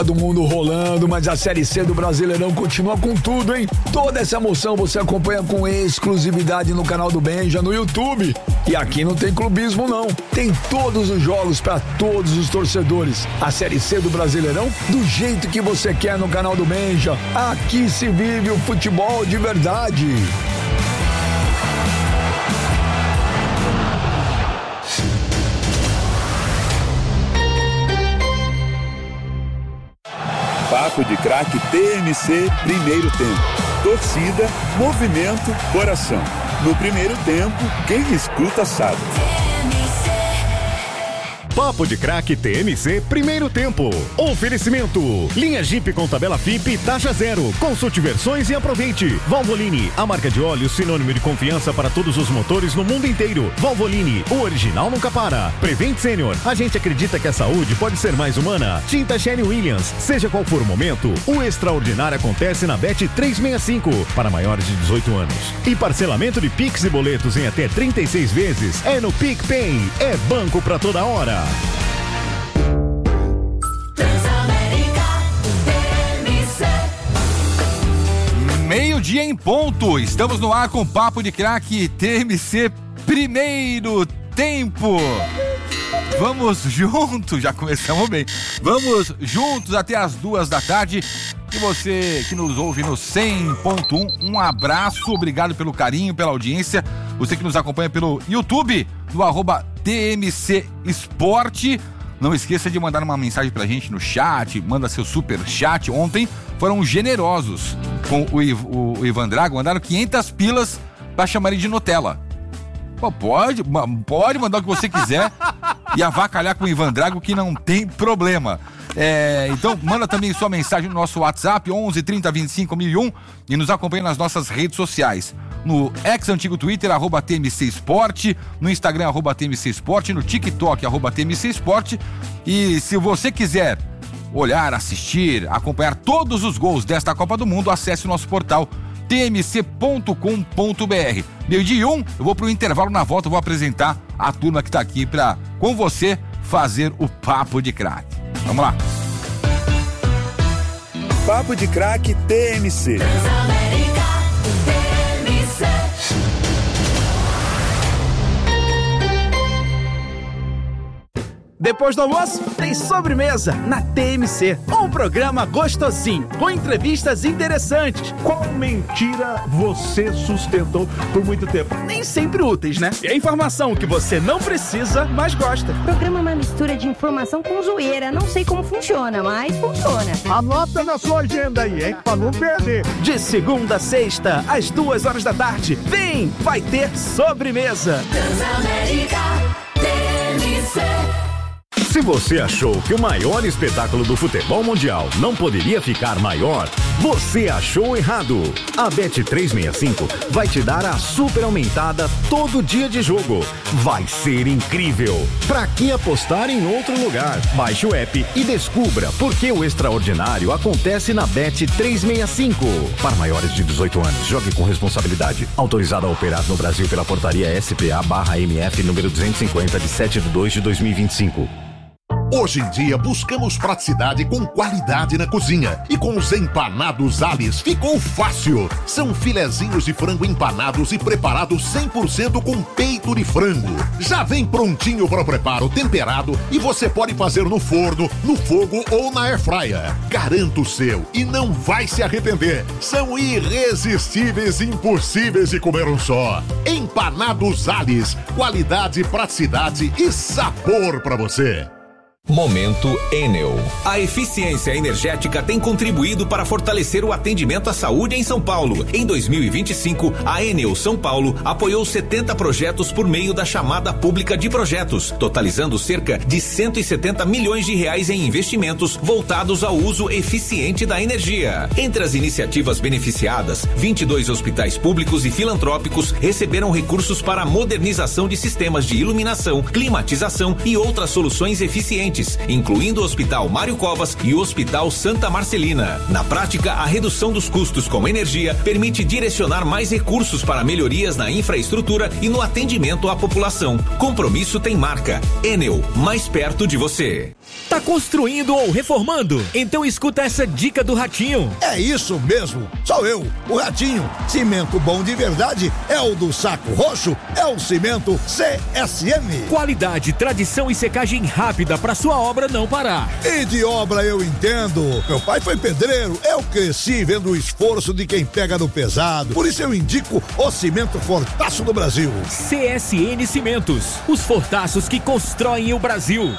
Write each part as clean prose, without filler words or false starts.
do mundo rolando, mas a Série C do Brasileirão continua com tudo, hein? Toda essa emoção você acompanha com exclusividade no canal do Benja, no YouTube. E aqui não tem clubismo, não. Tem todos os jogos para todos os torcedores. A Série C do Brasileirão do jeito que você quer no canal do Benja. Aqui se vive o futebol de verdade. Papo de Craque TMC, primeiro tempo. Torcida, movimento, coração. No primeiro tempo, quem escuta sabe. Papo de Craque TMC, primeiro tempo. Oferecimento: linha Jeep com tabela FIP, taxa zero. Consulte versões e aproveite. Valvoline, a marca de óleo sinônimo de confiança para todos os motores no mundo inteiro. Valvoline, o original nunca para. Prevent Senior, a gente acredita que a saúde pode ser mais humana. Tinta Sherwin Williams, seja qual for o momento, o extraordinário acontece na Bet 365, para maiores de 18 anos. E parcelamento de Pix e boletos em até 36 vezes é no PicPay. É banco pra toda hora. Meio-dia em ponto, estamos no ar com Papo de Craque TMC, primeiro tempo. Vamos juntos, já começamos bem. Vamos juntos até as 2 da tarde. E você que nos ouve no 100.1, um abraço, obrigado pelo carinho, pela audiência. Você que nos acompanha pelo YouTube, no @TMC Esporte. Não esqueça de mandar uma mensagem pra gente no chat, manda seu super chat. Ontem foram generosos com o Ivan Drago, mandaram 500 pilas pra chamar ele de Nutella. Pô, pode mandar o que você quiser e avacalhar com o Ivan Drago que não tem problema. Então manda também sua mensagem no nosso WhatsApp 11 30 25 1001 e nos acompanha nas nossas redes sociais. No ex-antigo Twitter, @TMC Esporte, no Instagram, @TMC Esporte, no TikTok, @TMC Esporte. E se você quiser olhar, assistir, acompanhar todos os gols desta Copa do Mundo, acesse o nosso portal tmc.com.br. Meio-dia e 1, eu vou pro intervalo, na volta eu vou apresentar a turma que tá aqui pra, com você, fazer o Papo de Craque. Vamos lá. Papo de Craque TMC. Depois do almoço, tem sobremesa na TMC. Um programa gostosinho, com entrevistas interessantes. Qual mentira você sustentou por muito tempo? Nem sempre úteis, né? E a informação que você não precisa, mas gosta. O programa é uma mistura de informação com zoeira. Não sei como funciona, mas funciona. Anota na sua agenda aí, hein? Pra não perder. De segunda a sexta, às 2 horas da tarde. Vem, vai ter sobremesa. Transamérica TMC. Se você achou que o maior espetáculo do futebol mundial não poderia ficar maior, você achou errado. A Bet365 vai te dar a super aumentada todo dia de jogo. Vai ser incrível. Pra que apostar em outro lugar? Baixe o app e descubra por que o extraordinário acontece na Bet365. Para maiores de 18 anos, jogue com responsabilidade. Autorizado a operar no Brasil pela portaria SPA/MF número 250 de 7/2/2025. Hoje em dia, buscamos praticidade com qualidade na cozinha. E com os empanados Alice ficou fácil. São filezinhos de frango empanados e preparados 100% com peito de frango. Já vem prontinho para o preparo, temperado, e você pode fazer no forno, no fogo ou na airfryer. Garanta o seu e não vai se arrepender. São irresistíveis e impossíveis de comer um só. Empanados Alice. Qualidade, praticidade e sabor para você. Momento Enel. A eficiência energética tem contribuído para fortalecer o atendimento à saúde em São Paulo. Em 2025, a Enel São Paulo apoiou 70 projetos por meio da chamada pública de projetos, totalizando cerca de 170 milhões de reais em investimentos voltados ao uso eficiente da energia. Entre as iniciativas beneficiadas, 22 hospitais públicos e filantrópicos receberam recursos para a modernização de sistemas de iluminação, climatização e outras soluções eficientes, incluindo o Hospital Mário Covas e o Hospital Santa Marcelina. Na prática, a redução dos custos com energia permite direcionar mais recursos para melhorias na infraestrutura e no atendimento à população. Compromisso tem marca. Enel, mais perto de você. Tá construindo ou reformando? Então escuta essa dica do Ratinho. É isso mesmo, sou eu, o Ratinho. Cimento bom de verdade é o do Saco Roxo, é o cimento CSM. Qualidade, tradição e secagem rápida pra sua obra não parar. E de obra eu entendo. Meu pai foi pedreiro, eu cresci vendo o esforço de quem pega no pesado. Por isso eu indico o cimento Fortaço do Brasil. CSN Cimentos, os fortaços que constroem o Brasil.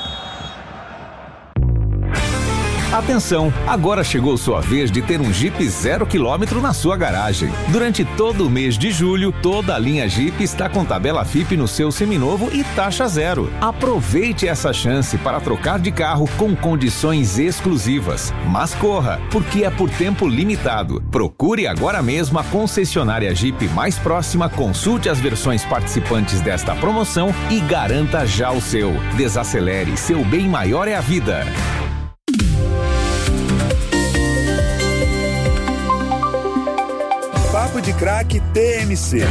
Atenção, agora chegou sua vez de ter um Jeep 0 km na sua garagem. Durante todo o mês de julho, toda a linha Jeep está com tabela FIP no seu seminovo e taxa zero. Aproveite essa chance para trocar de carro com condições exclusivas. Mas corra, porque é por tempo limitado. Procure agora mesmo a concessionária Jeep mais próxima, consulte as versões participantes desta promoção e garanta já o seu. Desacelere, seu bem maior é a vida. Papo de Craque TMC.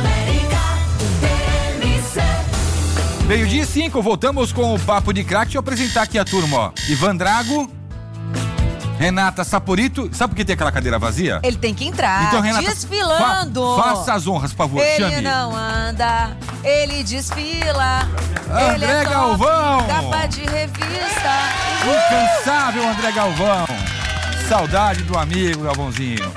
12:05, voltamos com o Papo de Craque. Deixa eu apresentar aqui a turma, ó. Ivan Drago, Renata Saporito. Sabe por que tem aquela cadeira vazia? Ele tem que entrar, então, Renata, desfilando. Faça as honras, por favor, ele chame. Ele não anda, ele desfila. André Galvão. Capa de revista. Incansável André Galvão. Saudade do amigo Galvãozinho.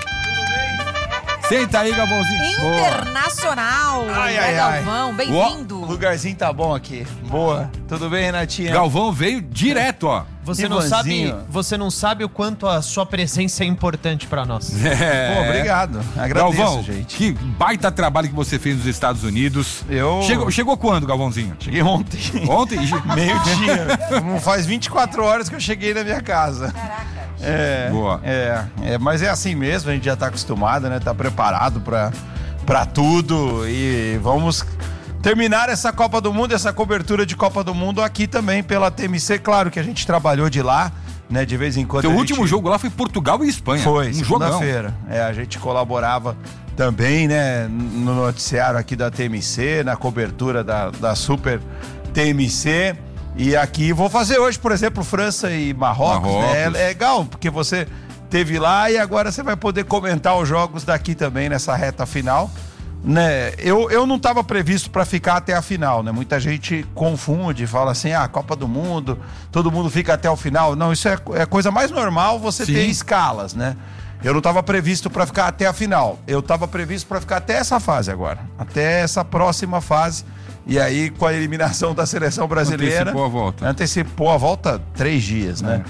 Senta aí, Galvãozinho. Internacional. André Galvão, bem-vindo. O lugarzinho tá bom aqui. Boa. Tudo bem, Renatinha? Galvão veio direto, ó. Você não sabe o quanto a sua presença é importante pra nós. Pô, obrigado. Agradeço, Galvão, gente. Que baita trabalho que você fez nos Estados Unidos. Chegou quando, Galvãozinho? Cheguei ontem. Ontem? Meio-dia. Não faz 24 horas que eu cheguei na minha casa. Caraca. Boa. Mas é assim mesmo, a gente já tá acostumado, né? Tá preparado pra tudo e vamos terminar essa Copa do Mundo, essa cobertura de Copa do Mundo aqui também pela TMC. Claro que a gente trabalhou de lá, né? De vez em quando. O último jogo lá foi Portugal e Espanha. Foi, segunda-feira. A gente colaborava também, né? No noticiário aqui da TMC, na cobertura da Super TMC. E aqui vou fazer hoje, por exemplo, França e Marrocos. Né? É legal, porque você teve lá e agora você vai poder comentar os jogos daqui também nessa reta final. Né? Eu não estava previsto para ficar até a final, né? Muita gente confunde, fala assim, Copa do Mundo, todo mundo fica até o final. Não, isso é coisa mais normal, você ter escalas, né? Eu não estava previsto para ficar até a final. Eu estava previsto para ficar até essa fase agora, até essa próxima fase. E aí, com a eliminação da seleção brasileira... Antecipou a volta 3 dias, né?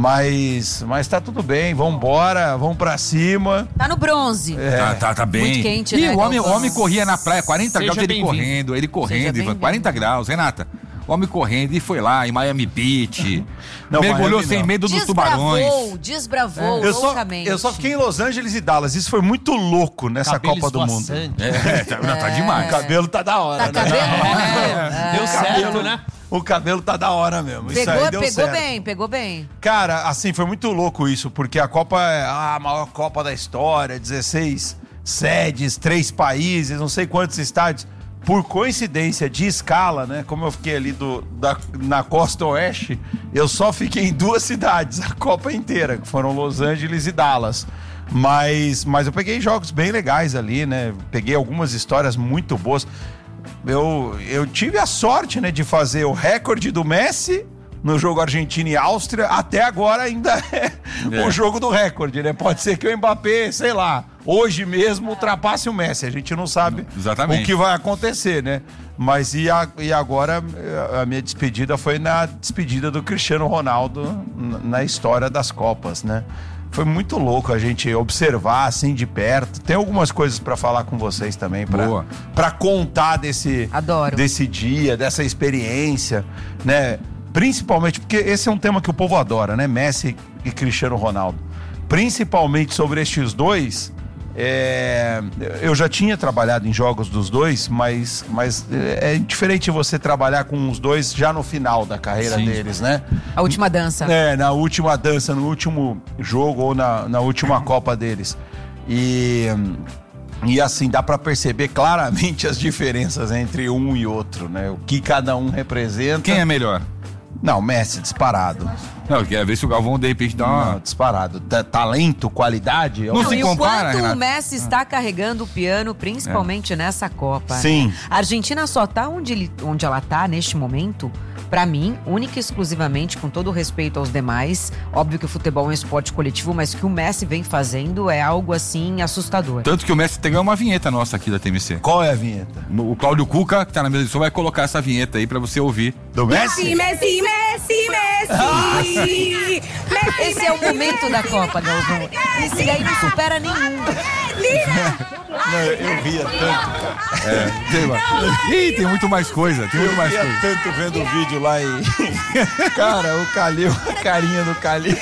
Mas tá tudo bem, vambora, vamos pra cima. Tá no bronze. Tá bem. Muito quente, né? E o homem corria na praia, 40 graus, ele correndo, 40 graus. Renata, o homem correndo e foi lá em Miami Beach. Mergulhou sem medo dos tubarões. Desbravou loucamente. Eu só fiquei em Los Angeles e Dallas. Isso foi muito louco nessa Copa do Mundo. Tá demais. O cabelo tá da hora, né? Deu certo, né? O cabelo tá da hora mesmo. Pegou bem. Cara, assim, foi muito louco isso, porque a Copa é a maior Copa da história, 16 sedes, 3 países, não sei quantos estádios. Por coincidência de escala, né? Como eu fiquei ali na costa oeste, eu só fiquei em 2 cidades, a Copa inteira, que foram Los Angeles e Dallas. Mas eu peguei jogos bem legais ali, né? Peguei algumas histórias muito boas. Eu tive a sorte, né, de fazer o recorde do Messi no jogo Argentina e Áustria. Até agora ainda é o jogo do recorde, né? Pode ser que o Mbappé, sei lá, hoje mesmo ultrapasse o Messi. A gente não sabe o que vai acontecer, né? Mas e agora a minha despedida foi na despedida do Cristiano Ronaldo na história das Copas, né? Foi muito louco a gente observar assim de perto. Tem algumas coisas pra falar com vocês também, pra contar desse dia, dessa experiência, né? Principalmente porque esse é um tema que o povo adora, né? Messi e Cristiano Ronaldo. Principalmente sobre estes dois, eu já tinha trabalhado em jogos dos dois, mas é diferente você trabalhar com os dois já no final da carreira deles, né? A última dança. Na última dança, no último jogo ou na última Copa deles. E assim, dá pra perceber claramente as diferenças entre um e outro, né? O que cada um representa. Quem é melhor? Não, Messi, disparado. Não, eu quero ver se o Galvão de repente dá uma... Não, disparado. Talento, qualidade... Não se compara, E o quanto Renato. o Messi está carregando o piano, principalmente nessa Copa. Sim. Né? A Argentina só tá onde ela tá neste momento, pra mim, única e exclusivamente, com todo o respeito aos demais. Óbvio que o futebol é um esporte coletivo, mas o que o Messi vem fazendo é algo, assim, assustador. Tanto que o Messi tem uma vinheta nossa aqui da TMC. Qual é a vinheta? O Cláudio Cuca, que tá na mesa de som, vai colocar essa vinheta aí pra você ouvir. Do Messi? Messi, Messi, Messi. Esse é o momento da Copa, Galvão. Esse daí não supera nenhum. Não, eu ria tanto, cara. Tem muito mais coisa, tem muito mais Eu coisa. ria tanto vendo o vídeo lá e... Cara, o Calil, a carinha do Calil.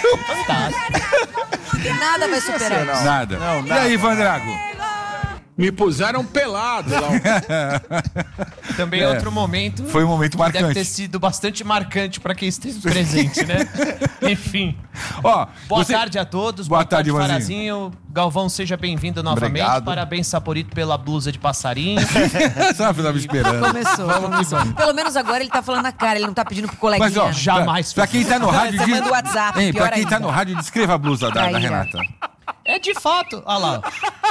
Nada vai superar isso. Nada. Não, E aí, Vandrago? Me puseram pelado lá. Também outro momento. Foi um momento que marcante. Deve ter sido bastante marcante para quem esteve presente, né? Enfim. Ó, Boa tarde a todos. Boa tarde, Ivanzinho. Farazinho. Galvão, seja bem-vindo novamente. Obrigado. Parabéns, Saporito, pela blusa de passarinho. Sabe, eu tava esperando. Começou. Pelo menos agora ele tá falando na cara, ele não tá pedindo pro coleguinha. Mas, ó, Jamais. Pra quem tá no rádio... Você manda o WhatsApp, Ei, pior pra quem tá ainda. no rádio, descreva a blusa da Traíra. Renata. É de fato. Olha lá.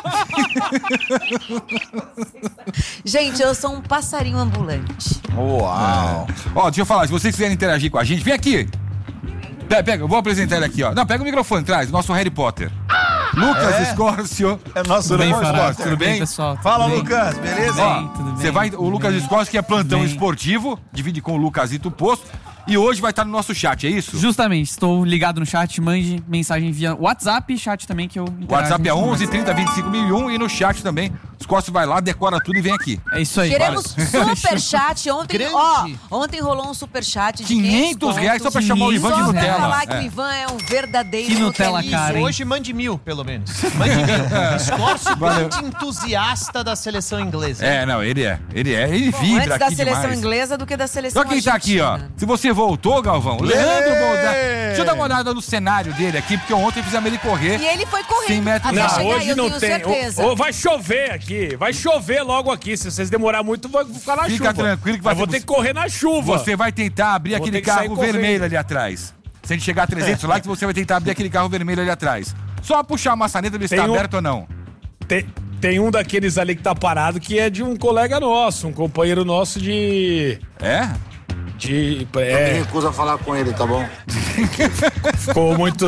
Gente, eu sou um passarinho ambulante. Uau. Ó, deixa eu falar, se vocês quiserem interagir com a gente, vem aqui. Pega, eu vou apresentar ele aqui, ó. Não, pega o microfone, traz, nosso Harry Potter. Lucas Escórcio. É nosso Tudo bem, Lucas Farato? Escórcio. Tudo bem? pessoal? Fala, Lucas, beleza? Ó, tudo bem, você vai, o Lucas Escórcio, que é plantão bem. esportivo, divide com o Lucasito Posto, e hoje vai estar no nosso chat, é isso? Justamente, estou ligado no chat, mande mensagem via WhatsApp, chat também que eu O interajo. WhatsApp é a gente 11 conversa. 30 25 1001 e no chat também. Os Escórcio vai lá, decora tudo e vem aqui. É isso aí. Queremos superchat. Ontem rolou um superchat de 500 reais só pra chamar o Ivan de Só pra Nutella. falar que É. o Ivan é um verdadeiro Que Nutella, nutelinha. cara, hein? Hoje mande 1000, pelo menos. Mande 1000. Escorço, grande entusiasta da seleção inglesa. É, não, ele vibra Antes da aqui seleção demais. inglesa do que da seleção Só quem tá aqui, ó. argentina. Se você voltou, Galvão, Leandro Boldar. Deixa eu dar uma olhada no cenário dele aqui, porque ontem fizemos ele correr. E ele foi 100 correndo metros até na chegar, hoje eu não tenho tem. certeza. Vai chover aqui. Vai chover logo aqui. Se vocês demorar muito, vai ficar na chuva. Fica tranquilo que vai Mas vou ter que correr na chuva. Você vai tentar abrir Vou aquele ter que sair carro correndo. vermelho ali atrás. Se a gente chegar a 300 likes, você vai tentar abrir aquele carro vermelho ali atrás. Só puxar a maçaneta, ver se tá Tem um- aberto ou não. Tem um daqueles ali que tá parado que é de um colega nosso, um companheiro nosso de. É? recuso a falar com ele, tá bom? Ficou muito.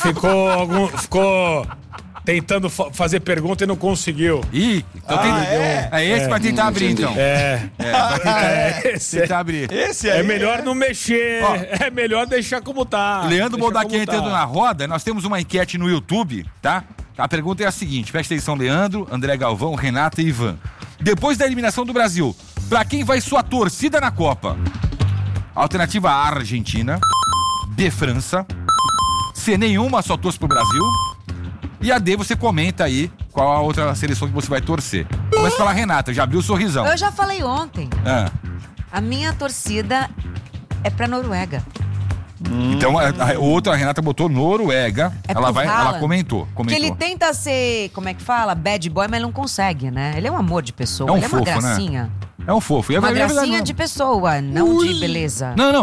Ficou tentando fazer pergunta e não conseguiu. Ih, então é esse que vai tentar abrir, então. Esse tentar abrir. Esse é aí melhor não mexer, Ó, é melhor deixar como tá. Leandro Deixa Boldar como entrando tá. na roda, nós temos uma enquete no YouTube, tá? A pergunta é a seguinte, presta atenção, Leandro, André Galvão, Renata e Ivan. Depois da eliminação do Brasil, pra quem vai sua torcida na Copa? Alternativa A, Argentina. B, França. C, nenhuma, só torce pro Brasil. E a D, você comenta aí qual a outra seleção que você vai torcer. Começa pela Renata, já abriu o sorrisão. Eu já falei ontem. Ah. A minha torcida é pra Noruega. Então, a outra, a Renata botou Noruega. É ela pro ela Haaland. comentou. Que ele tenta ser, como é que fala? Bad boy, mas não consegue, né? Ele é um amor de pessoa, É um ele é uma fofo, né? gracinha. É um fofo. E Uma é verdade, gracinha não. de pessoa, não de beleza. Não.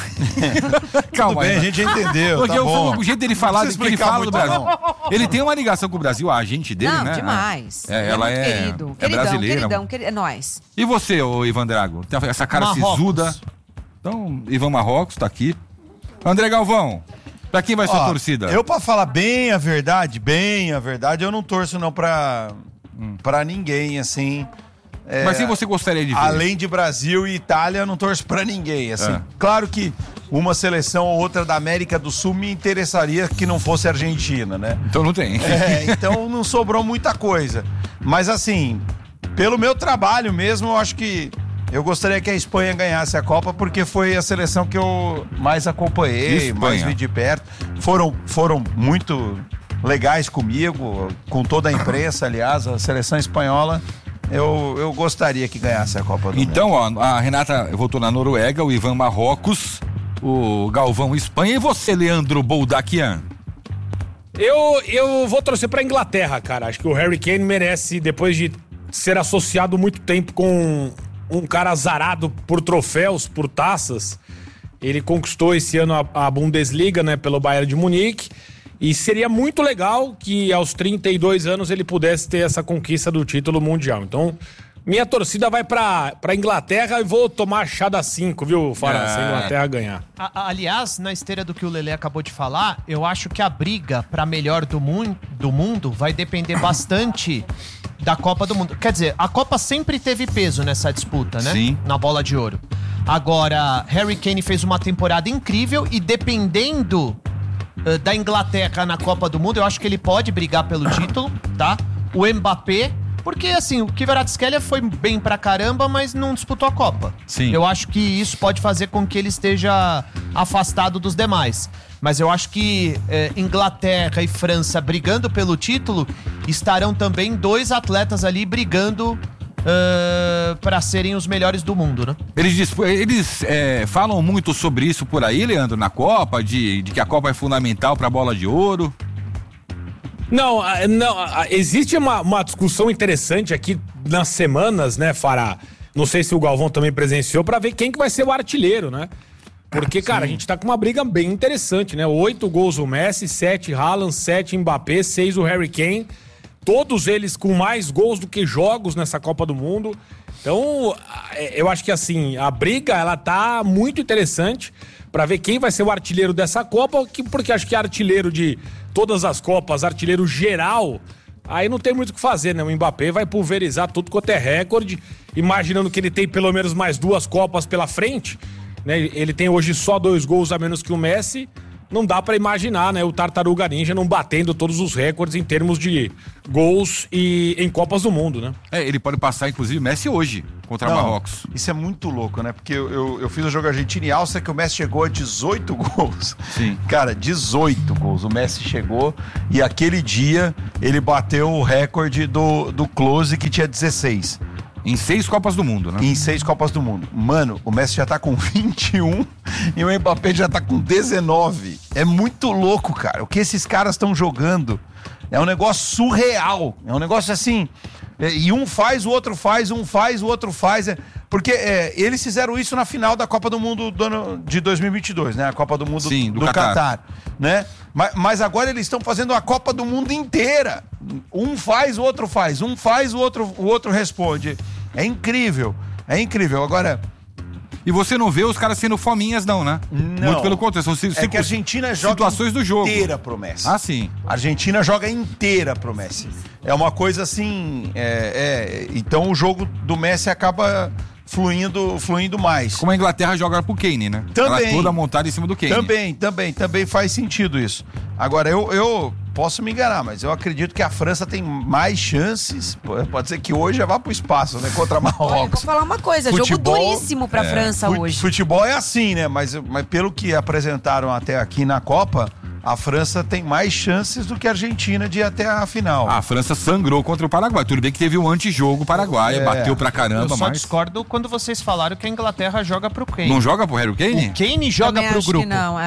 Calma. Tudo bem, aí. a gente entendeu, Porque tá bom. o jeito dele falar, Não do precisa que ele explicar fala do muito, Brasil. Ele tem uma ligação com o Brasil, a agente dele, Não, né? demais. É, ela muito é, querido. é brasileira. É nóis. E você, ô Ivan Drago? Tem essa cara Marrocos. sisuda. Então, Ivan Marrocos tá aqui. André Galvão, pra quem vai sua torcida? Eu, pra falar bem a verdade, eu não torço não pra ninguém, assim. Mas quem você gostaria de ver? Além de Brasil e Itália, eu não torço pra ninguém, assim. É. Claro que uma seleção ou outra da América do Sul me interessaria que não fosse Argentina, né? Então não tem. Então não sobrou muita coisa. Mas assim, pelo meu trabalho mesmo, eu acho que eu gostaria que a Espanha ganhasse a Copa, porque foi a seleção que eu mais acompanhei, Espanha. mais vi de perto. Foram muito legais comigo, com toda a imprensa, aliás, a seleção espanhola. Eu gostaria que ganhasse a Copa do Então, ó, a Renata votou na Noruega, o Ivan Marrocos, o Galvão Espanha e você, Leandro Boldaquian? Eu vou torcer pra Inglaterra, cara. Acho que o Harry Kane merece, depois de ser associado muito tempo com um cara azarado por troféus, por taças. Ele conquistou esse ano a Bundesliga, né, pelo Bayern de Munique. E seria muito legal que aos 32 anos ele pudesse ter essa conquista do título mundial. Então, minha torcida vai pra Inglaterra e vou tomar chá da 5, viu, Fará? Se a Inglaterra ganhar. Aliás, na esteira do que o Lelê acabou de falar, eu acho que a briga pra melhor do mundo vai depender bastante da Copa do Mundo. Quer dizer, a Copa sempre teve peso nessa disputa, né? Sim. Na bola de ouro. Agora, Harry Kane fez uma temporada incrível e dependendo da Inglaterra na Copa do Mundo, eu acho que ele pode brigar pelo título, tá? O Mbappé, porque assim, o Kvaratskhelia foi bem pra caramba, mas não disputou a Copa. Sim. Eu acho que isso pode fazer com que ele esteja afastado dos demais. Mas eu acho que Inglaterra e França brigando pelo título, estarão também 2 atletas ali brigando para serem os melhores do mundo, né? Eles falam muito sobre isso por aí, Leandro, na Copa, de que a Copa é fundamental pra bola de ouro. Não, existe uma discussão interessante aqui nas semanas, né, Fará? Não sei se o Galvão também presenciou, pra ver quem que vai ser o artilheiro, né? Porque, cara, a gente tá com uma briga bem interessante, né? 8 gols o Messi, 7 Haaland, 7 Mbappé, 6 o Harry Kane. Todos eles com mais gols do que jogos nessa Copa do Mundo. Então, eu acho que assim, a briga, ela tá muito interessante pra ver quem vai ser o artilheiro dessa Copa, porque acho que artilheiro de todas as Copas, artilheiro geral, aí não tem muito o que fazer, né? O Mbappé vai pulverizar tudo quanto é recorde, imaginando que ele tem pelo menos mais 2 Copas pela frente, né? Ele tem hoje só 2 gols a menos que o Messi. Não dá pra imaginar, né, o Tartaruga Ninja não batendo todos os recordes em termos de gols e em Copas do Mundo, né? Ele pode passar, inclusive, Messi hoje contra Marrocos. Isso é muito louco, né? Porque eu fiz o jogo Argentina e Áustria que o Messi chegou a 18 gols. Sim. Cara, 18 gols. O Messi chegou e aquele dia ele bateu o recorde do Klose, que tinha 16. Em 6 Copas do Mundo, né? Em 6 Copas do Mundo. Mano, o Messi já tá com 21 e o Mbappé já tá com 19. É muito louco, cara. O que esses caras estão jogando é um negócio surreal. É um negócio assim... E um faz, o outro faz, um faz, o outro faz. Porque eles fizeram isso na final da Copa do Mundo do ano de 2022, né? A Copa do Mundo do Catar, né? Mas agora eles estão fazendo a Copa do Mundo inteira. Um faz, o outro faz. Um faz, o outro responde. É incrível, é incrível. Agora... E você não vê os caras sendo fominhas, não, né? Não. Muito pelo contrário. É que a Argentina joga situações do jogo inteira pro Messi. Ah, sim. A Argentina joga inteira pro Messi. É uma coisa assim... Então o jogo do Messi acaba fluindo mais. Como a Inglaterra joga pro Kane, né? Também. Ela toda montada em cima do Kane. Também faz sentido isso. Agora, eu posso me enganar, mas eu acredito que a França tem mais chances. Pode ser que hoje já vá pro espaço, né? Contra Marrocos. Olha, vou falar uma coisa, jogo duríssimo pra França hoje. Futebol é assim, né? Mas pelo que apresentaram até aqui na Copa, a França tem mais chances do que a Argentina de ir até a final. A França sangrou contra o Paraguai. Tudo bem que teve um antijogo Paraguai, bateu pra caramba, eu só discordo quando vocês falaram que a Inglaterra joga pro Kane. Não joga pro Harry Kane? O Kane joga pro grupo. Não,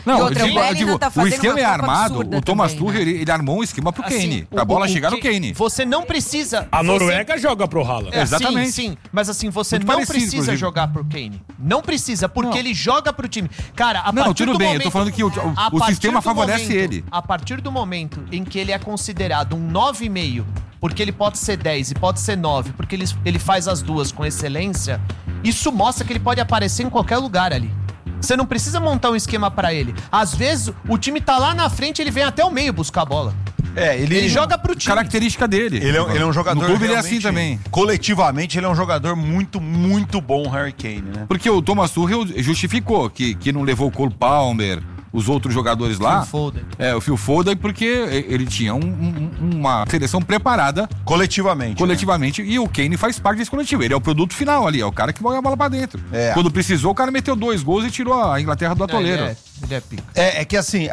o esquema é armado, o Thomas Tuchel, ele armou um esquema pro Kane, pra bola chegar no Kane. Você não precisa... A Noruega joga pro Haaland. Exatamente. Sim, mas assim, você muito não precisa jogar pro Kane. Não precisa, porque ele joga pro time. Cara, a partir do momento... eu tô falando que o sistema favorece ele. A partir do momento em que ele é considerado um 9,5, porque ele pode ser 10 e pode ser 9, porque ele faz as duas com excelência, isso mostra que ele pode aparecer em qualquer lugar ali. Você não precisa montar um esquema pra ele. Às vezes, o time tá lá na frente, ele vem até o meio buscar a bola. Ele joga pro time. Característica dele. Ele é um jogador... No clube ele é assim também. Coletivamente, ele é um jogador muito, muito bom, Harry Kane, né? Porque o Thomas Tuchel justificou que não levou o Cole Palmer, os outros jogadores lá. O Phil Foden, porque ele tinha uma seleção preparada. Coletivamente. E o Kane faz parte desse coletivo. Ele é o produto final ali, é o cara que põe a bola pra dentro. Quando precisou, o cara meteu 2 gols e tirou a Inglaterra do atoleiro. Ele é pica. É que assim,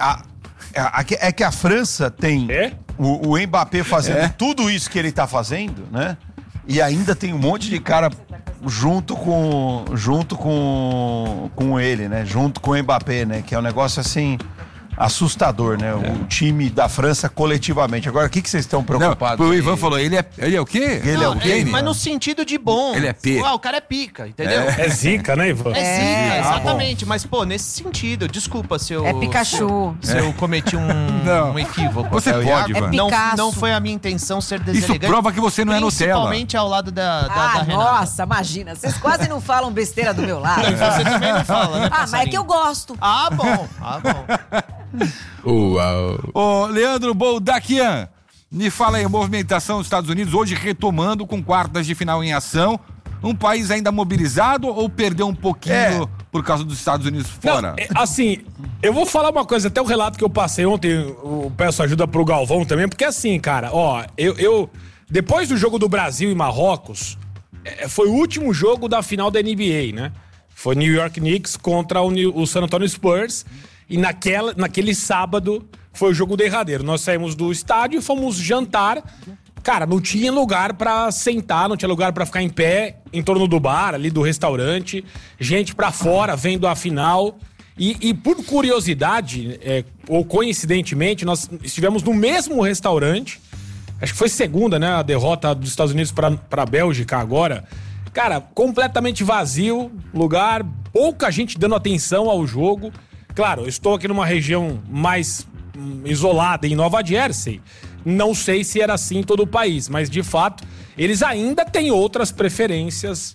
é que a França tem o Mbappé fazendo tudo isso que ele tá fazendo, né? E ainda tem um monte de cara junto com ele, né? Junto com o Mbappé, né? Que é um negócio assim assustador, né? O time da França coletivamente. Agora, o que vocês estão preocupados? O Ivan falou, ele é o quê? Ele é o quê? Mas no sentido de bom. Ele é pica. O cara é pica, entendeu? É zica, né, Ivan? É zica, exatamente. Mas, pô, nesse sentido, desculpa se eu... É Pikachu. Se eu cometi um equívoco. Você pode, Ivan. Não foi a minha intenção ser deselegante. Isso prova que você não é Nutella. Principalmente ao lado da Renata. Nossa, imagina. Vocês quase não falam besteira do meu lado. E você também não fala, né, mas é que eu gosto. Ah, bom. Uau. Ô, Leandro Boldaquian, me fala aí, a movimentação dos Estados Unidos hoje retomando com quartas de final em ação. Um país ainda mobilizado ou perdeu um pouquinho por causa dos Estados Unidos fora? Não, assim, eu vou falar uma coisa, até o relato que eu passei ontem, eu peço ajuda pro Galvão também, porque assim, cara, ó, eu depois do jogo do Brasil e Marrocos, foi o último jogo da final da NBA, né? Foi New York Knicks contra o San Antonio Spurs. E naquele sábado foi o jogo derradeiro. Nós saímos do estádio e fomos jantar. Cara, não tinha lugar pra sentar, não tinha lugar pra ficar em pé em torno do bar, ali do restaurante. Gente pra fora vendo a final. E por curiosidade, ou coincidentemente, nós estivemos no mesmo restaurante. Acho que foi segunda, né? A derrota dos Estados Unidos pra Bélgica agora. Cara, completamente vazio, lugar, pouca gente dando atenção ao jogo. Claro, eu estou aqui numa região mais isolada, em Nova Jersey. Não sei se era assim em todo o país, mas de fato, eles ainda têm outras preferências,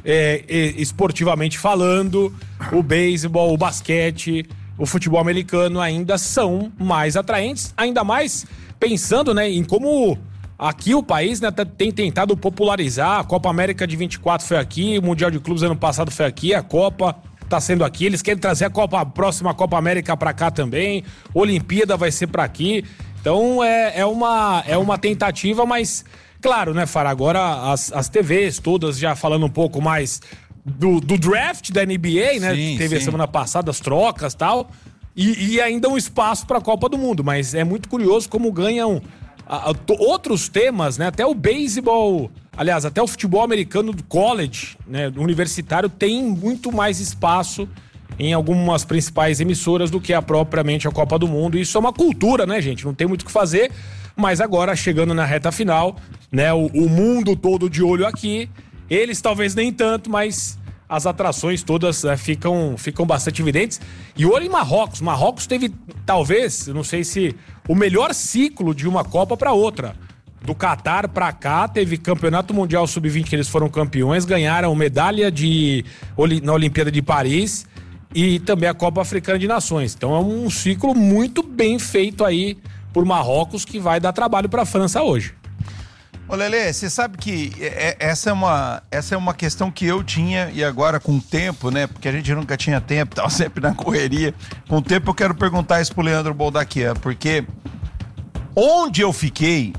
esportivamente falando. O beisebol, o basquete, o futebol americano ainda são mais atraentes, ainda mais pensando, né, em como aqui o país, né, tem tentado popularizar. A Copa América de 24 foi aqui, o Mundial de Clubes ano passado foi aqui, a Copa tá sendo aqui, eles querem trazer a próxima Copa América pra cá também, Olimpíada vai ser pra aqui, então é uma tentativa, mas claro, né, Fara, agora as TVs todas já falando um pouco mais do draft da NBA, né, que teve a semana passada, as trocas e tal, e ainda um espaço pra Copa do Mundo, mas é muito curioso como ganham outros temas, né? Até o beisebol, aliás, até o futebol americano do college, né, universitário, tem muito mais espaço em algumas principais emissoras do que propriamente a Copa do Mundo. Isso é uma cultura, né, gente? Não tem muito o que fazer, mas agora, chegando na reta final, né, o mundo todo de olho aqui, eles talvez nem tanto, mas as atrações todas ficam bastante evidentes. E olha em Marrocos. Marrocos teve, talvez, eu não sei se o melhor ciclo de uma Copa para outra. Do Catar para cá, teve Campeonato Mundial Sub-20 que eles foram campeões, ganharam medalha na Olimpíada de Paris e também a Copa Africana de Nações. Então é um ciclo muito bem feito aí por Marrocos que vai dar trabalho para a França hoje. Ô Lelê, você sabe que essa é uma questão que eu tinha e agora com o tempo, né? Porque a gente nunca tinha tempo, tava sempre na correria. Com o tempo eu quero perguntar isso pro Leandro Boldaquian, porque onde eu fiquei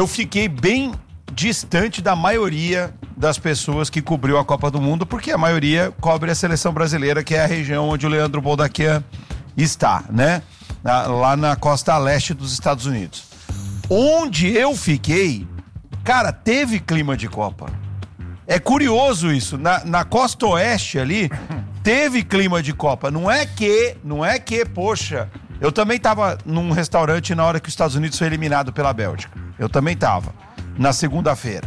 bem distante da maioria das pessoas que cobriu a Copa do Mundo, porque a maioria cobre a seleção brasileira, que é a região onde o Leandro Boldaquian está, né? Lá na costa leste dos Estados Unidos. Onde eu fiquei, cara, teve clima de Copa. É curioso isso. Na costa oeste ali, teve clima de Copa. Não é que, poxa, eu também tava num restaurante na hora que os Estados Unidos foi eliminado pela Bélgica. Eu também tava, na segunda-feira.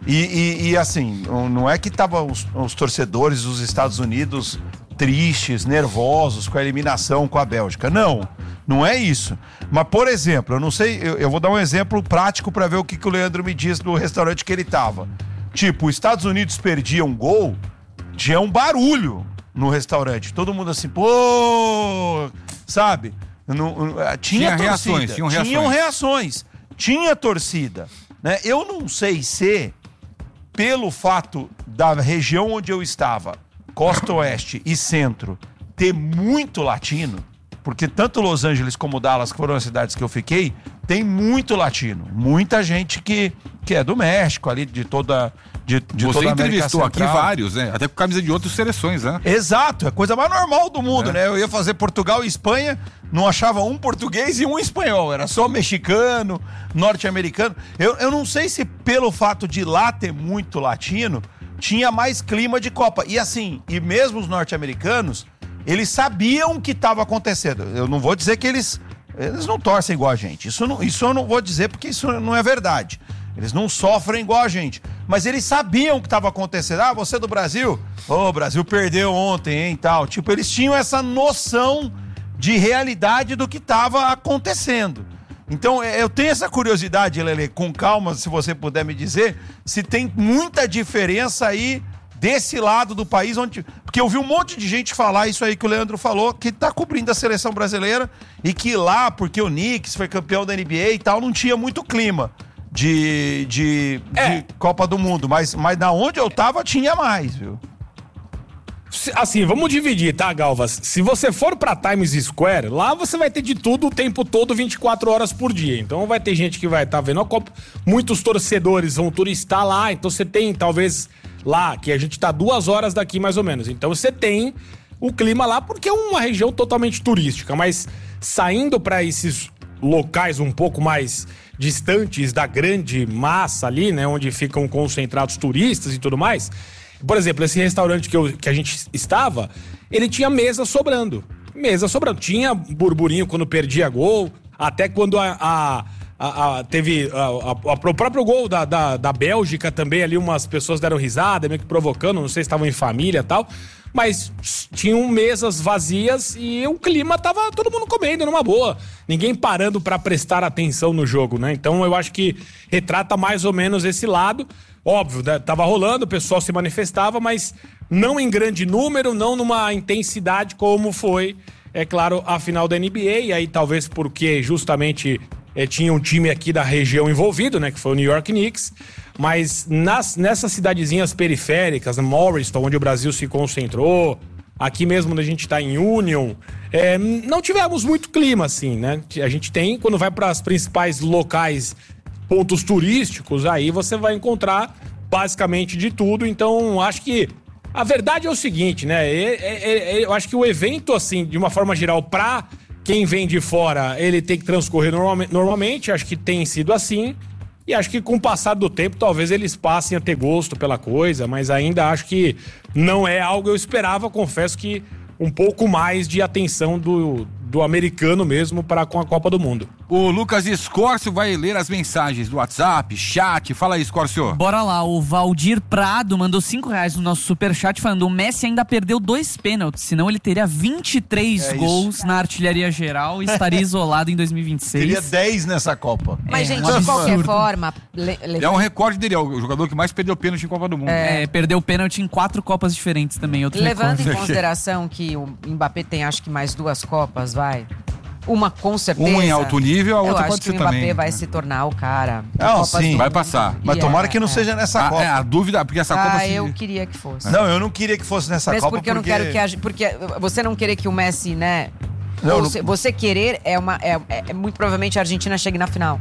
E assim, não é que tava os torcedores dos Estados Unidos tristes, nervosos com a eliminação com a Bélgica. Não é isso. Mas, por exemplo, eu não sei, eu vou dar um exemplo prático para ver o que o Leandro me diz do restaurante que ele tava. Tipo, os Estados Unidos perdia um gol, tinha um barulho no restaurante. Todo mundo assim, pô, sabe? Tinha reações, tinham reações. Tinha torcida, né? Eu não sei se, pelo fato da região onde eu estava, costa oeste e centro, ter muito latino, porque tanto Los Angeles como Dallas, que foram as cidades que eu fiquei, tem muito latino. Muita gente que é do México, ali, de toda Você toda a entrevistou aqui Central. vários, né? Até com camisa de outras seleções, né? Exato, é a coisa mais normal do mundo, né? Eu ia fazer Portugal e Espanha, não achava um português e um espanhol, era só mexicano, norte-americano. Eu não sei se pelo fato de lá ter muito latino, tinha mais clima de Copa. E assim, e mesmo os norte-americanos, eles sabiam o que estava acontecendo. Eu não vou dizer que eles não torcem igual a gente. Isso eu não vou dizer porque isso não é verdade. Eles não sofrem igual a gente. Mas eles sabiam o que estava acontecendo. Ah, você é do Brasil? O Brasil perdeu ontem, hein, tal. Tipo, eles tinham essa noção de realidade do que estava acontecendo. Então, eu tenho essa curiosidade, Lelê, com calma, se você puder me dizer, se tem muita diferença aí desse lado do país, porque eu vi um monte de gente falar isso aí que o Leandro falou, que tá cobrindo a seleção brasileira e que lá, porque o Knicks foi campeão da NBA e tal, não tinha muito clima de Copa do Mundo, mas da onde eu tava tinha mais, viu? Assim, vamos dividir, tá, Galvas? Se você for pra Times Square, lá você vai ter de tudo o tempo todo, 24 horas por dia. Então vai ter gente que vai estar vendo a Copa. Muitos torcedores vão turistar lá. Então você tem, talvez, lá, que a gente tá 2 horas daqui mais ou menos. Então você tem o clima lá, porque é uma região totalmente turística. Mas saindo pra esses locais um pouco mais distantes da grande massa ali, né? Onde ficam concentrados turistas e tudo mais... Por exemplo, esse restaurante que a gente estava, ele tinha mesa sobrando. Tinha burburinho quando perdia gol, até quando teve o próprio gol da Bélgica também, ali umas pessoas deram risada, meio que provocando, não sei se estavam em família e tal, mas tinham mesas vazias e o clima tava todo mundo comendo numa boa, ninguém parando pra prestar atenção no jogo, né? Então eu acho que retrata mais ou menos esse lado. Óbvio, né? Tava rolando, o pessoal se manifestava, mas não em grande número, não numa intensidade como foi, é claro, a final da NBA. E aí talvez porque justamente tinha um time aqui da região envolvido, né? Que foi o New York Knicks. Mas nessas cidadezinhas periféricas, Morriston, onde o Brasil se concentrou, aqui mesmo onde a gente tá em Union, não tivemos muito clima assim, né? A gente tem, quando vai para as principais locais, pontos turísticos, aí você vai encontrar basicamente de tudo. Então, acho que a verdade é o seguinte, né? Eu acho que o evento, assim, de uma forma geral, pra quem vem de fora, ele tem que transcorrer normalmente. Acho que tem sido assim. E acho que com o passar do tempo, talvez eles passem a ter gosto pela coisa, mas ainda acho que não é algo que eu esperava. Confesso que um pouco mais de atenção do americano mesmo com a Copa do Mundo. O Lucas Escórcio vai ler as mensagens do WhatsApp, chat. Fala aí, Escórcio. Bora lá, o Valdir Prado mandou R$5 no nosso superchat falando: o Messi ainda perdeu 2 pênaltis, senão ele teria 23 gols na artilharia geral e estaria isolado em 2026. Teria 10 nessa Copa. Mas, gente, de qualquer forma... É um recorde dele, é o jogador que mais perdeu pênalti em Copa do Mundo. Perdeu pênalti em 4 Copas diferentes também. Levando em consideração que o Mbappé tem, acho que mais 2 Copas, vai... Uma com certeza. Um em alto nível, a outra pode ser também. Eu acho que o Mbappé vai se tornar o cara. Não, sim, vai passar. Mas tomara que não seja nessa Copa. A dúvida, porque essa Copa... eu queria que fosse. Não, eu não queria que fosse nessa Copa porque... eu não quero que... Porque você não querer que o Messi, né... Não, você querer é muito provavelmente a Argentina chegue na final.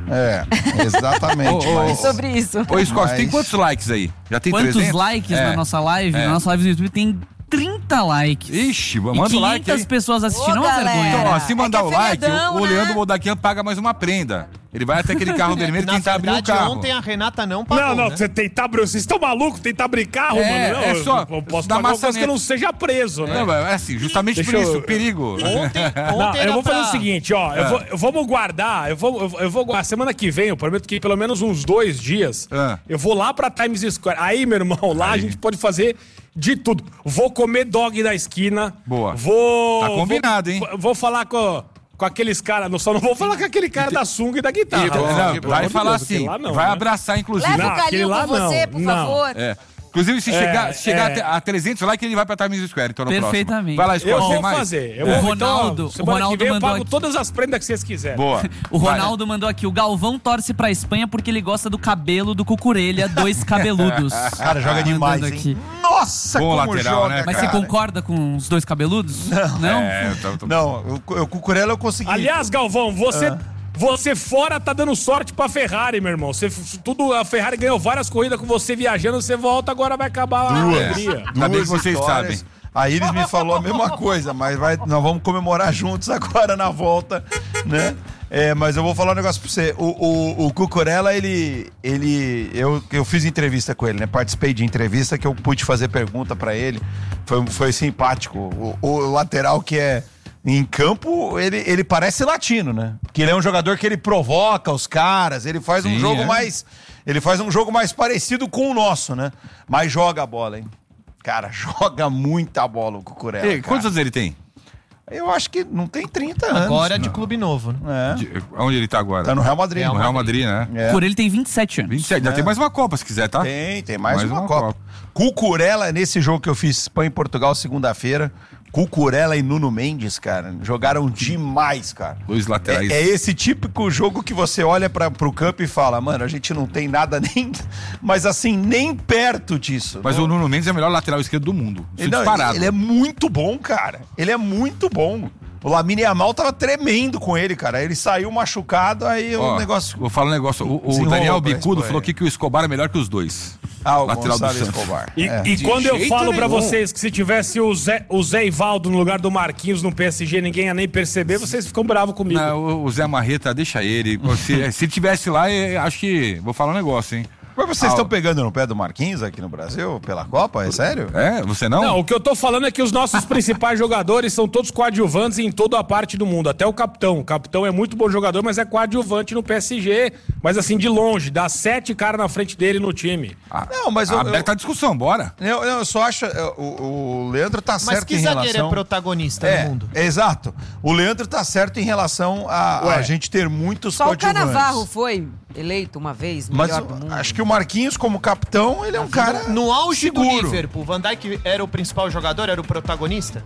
Exatamente. É sobre isso. Ô, Escórcio, tem quantos likes aí? Já tem 300? Quantos likes na nossa live? Na nossa live do YouTube tem 30 likes. Ixi, manda o like aí. 500 pessoas assistindo, é uma vergonha. Então, ó, se mandar o like, feriadão, o né? Leandro Moldaquian paga mais uma prenda. Ele vai até aquele carro vermelho tentar abrir o carro. Ontem a Renata não pagou, Não, você tentar abrir... Vocês estão malucos? Tentar abrir carro, mano? Não, é só... Eu posso pagar uma coisa que eu não seja preso, né? Não, é assim, justamente por isso, perigo. Ontem eu vou fazer o seguinte, ó. Vamos guardar, eu vou guardar. Semana que vem, eu prometo que pelo menos uns 2 dias, eu vou lá pra Times Square. Aí, meu irmão, lá a gente pode fazer de tudo. Vou comer dog da esquina. Boa. Tá combinado, hein? Vou falar com aqueles caras, só não vou falar com aquele cara da sunga e da guitarra. Vai falar assim, vai abraçar, inclusive. Leva o Calil com você, por favor. Inclusive, se chegar a 300 likes, ele vai pra Times Square, então no Perfeitamente. próximo. Vai lá, Eu vou fazer. O Ronaldo eu mandou pago aqui. todas as prendas que vocês quiserem. Boa. O Ronaldo mandou aqui: o Galvão torce pra Espanha porque ele gosta do cabelo do Cucurelha, 2 cabeludos. Cara, joga demais, hein? Nossa, bom como lateral, joga, né, Mas cara. você concorda com os 2 cabeludos? Não? Não, o Cucurella eu consegui. Aliás, Galvão, você fora tá dando sorte pra Ferrari, meu irmão. A Ferrari ganhou várias corridas com você viajando, você volta, agora vai acabar a alegria. Ainda bem que vocês vitórias. sabem. A Iris me falou a mesma coisa, mas nós vamos comemorar juntos agora na volta, né? Mas eu vou falar um negócio pra você. O Cucurella, eu fiz entrevista com ele, né? Participei de entrevista que eu pude fazer pergunta pra ele. Foi simpático. O lateral que é em campo, ele parece latino, né? Porque ele é um jogador que ele provoca os caras, ele faz um jogo mais... Ele faz um jogo mais parecido com o nosso, né? Mas joga a bola, hein? Cara, joga muita bola o Cucurella. Quantos anos ele tem? Eu acho que não tem 30 anos. Agora é de clube novo, né? Onde ele tá agora? Tá no Real Madrid. No Real Madrid, né? Por ele tem 27 anos. 27, já tem mais uma Copa se quiser, tá? Tem mais uma Copa. Cucurella, nesse jogo que eu fiz Espanha e Portugal segunda-feira, Cucurella e Nuno Mendes, cara, jogaram demais, cara. Dois laterais. É esse típico jogo que você olha pro campo e fala, mano, a gente não tem nada nem... Mas assim, nem perto disso. Mas o Nuno Mendes é o melhor lateral esquerdo do mundo. Disparado. Ele é muito bom, cara. Ele é muito bom. O Lamine Yamal tava tremendo com ele, cara. Ele saiu machucado, aí o negócio... Vou falar um negócio. O Daniel Bicudo falou que o Escobar é melhor que os dois. O lateral do Santos. Escobar. E quando eu falo pra vocês que se tivesse o Zé Ivaldo no lugar do Marquinhos no PSG, ninguém ia nem perceber, vocês ficam bravos comigo. Não, o Zé Marreta, deixa ele. Se ele tivesse lá, acho que... Vou falar um negócio, hein? Mas vocês estão pegando no pé do Marquinhos aqui no Brasil, pela Copa? É sério? Você não? Não, o que eu tô falando é que os nossos principais jogadores são todos coadjuvantes em toda a parte do mundo, até o capitão. O capitão é muito bom jogador, mas é coadjuvante no PSG, mas assim, de longe, dá 7 caras na frente dele no time. Não, mas aberta a discussão, bora. Eu só acho, o Leandro tá certo em relação... Mas que zagueiro é protagonista no mundo? Exato. O Leandro tá certo em relação a gente ter muitos coadjuvantes. Só o Cannavaro foi eleito uma vez melhor do mundo. Acho que o Marquinhos, como capitão, ele é um cara no auge seguro. do Liverpool, Van Dijk era o principal jogador, era o protagonista?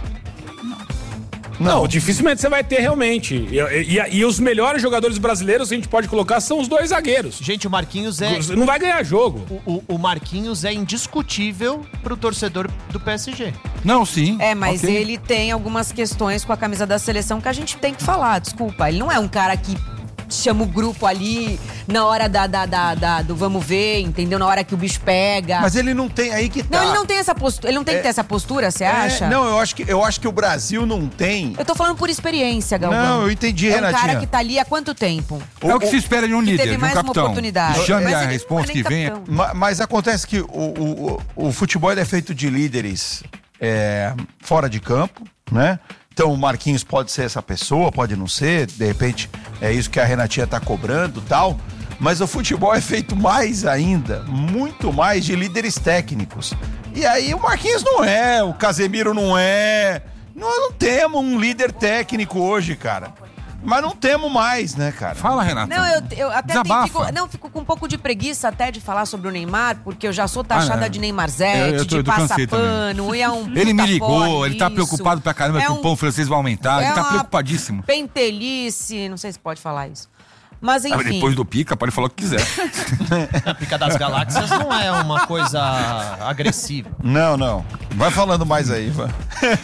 Não, dificilmente você vai ter realmente. E os melhores jogadores brasileiros que a gente pode colocar são os 2 zagueiros. Gente, o Marquinhos não vai ganhar jogo. O Marquinhos é indiscutível pro torcedor do PSG. Não, sim. Mas ele tem algumas questões com a camisa da seleção que a gente tem que falar, desculpa. Ele não é um cara que chama o grupo ali na hora do vamos ver, entendeu? Na hora que o bicho pega. Mas ele não tem, aí que tá. Não, ele não tem essa postura. Ele não tem que ter essa postura, você acha? Não, eu acho que o Brasil não tem. Eu tô falando por experiência, Galvão. Não, eu entendi, Renatinha. É um cara que tá ali há quanto tempo? É o que se espera de um líder, teve de um mais capitão. Uma oportunidade. Que chame a resposta que vem. Mas acontece que o futebol ele é feito de líderes fora de campo, né? Então o Marquinhos pode ser essa pessoa, pode não ser, de repente é isso que a Renatinha tá cobrando e tal, mas o futebol é feito mais ainda, muito mais de líderes técnicos. E aí o Marquinhos não é, o Casemiro não é, nós não temos um líder técnico hoje, cara. Mas não temos mais, né, cara? Fala, Renata. Não, eu até fico com um pouco de preguiça até de falar sobre o Neymar, porque eu já sou taxada de Neymarzete, de passapano, e é um Ele me ligou, ele tá preocupado pra caramba que o pão francês vai aumentar, ele tá preocupadíssimo. Pentelice, não sei se pode falar isso. Mas enfim. Depois do Pica, pode falar o que quiser. A Pica das Galáxias não é uma coisa agressiva. Não. Vai falando mais aí, vai.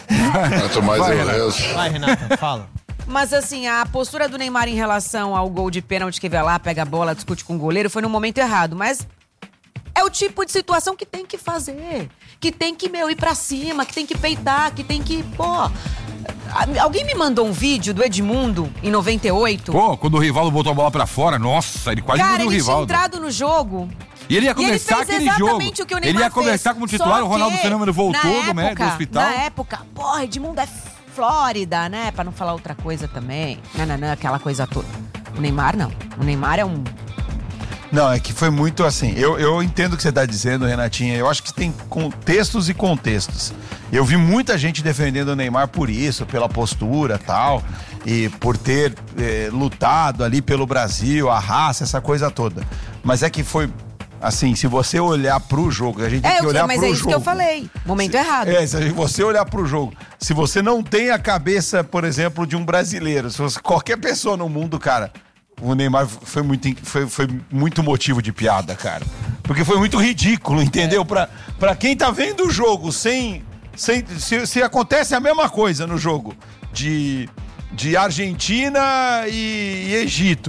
Vai, Renata, fala. Mas assim, a postura do Neymar em relação ao gol de pênalti que vai lá, pega a bola, discute com o goleiro, foi no momento errado. Mas é o tipo de situação que tem que fazer. Que tem que, ir pra cima, que tem que peitar, que tem que, Alguém me mandou um vídeo do Edmundo em 98? Quando o Rivaldo botou a bola pra fora, nossa, ele quase engoliu o Rivaldo. Ele tinha entrado no jogo. E ele ia começar aquele jogo. Ele ia começar como titular, o Ronaldo Fenômeno voltou do hospital. Na época, Edmundo é Flórida, né? Pra não falar outra coisa também. Não, aquela coisa toda. O Neymar, não. O Neymar é um... Não, é que foi muito assim. Eu entendo o que você tá dizendo, Renatinha. Eu acho que tem contextos e contextos. Eu vi muita gente defendendo o Neymar por isso, pela postura e tal. E por ter lutado ali pelo Brasil, a raça, essa coisa toda. Mas é que foi... Assim, se você olhar pro jogo, a gente tem que olhar pro jogo. Mas é isso que eu falei. Momento errado. Se você olhar pro jogo, se você não tem a cabeça, por exemplo, de um brasileiro, qualquer pessoa no mundo, cara, o Neymar foi muito motivo de piada, cara. Porque foi muito ridículo, entendeu? Pra quem tá vendo o jogo se acontece a mesma coisa no jogo de Argentina e Egito.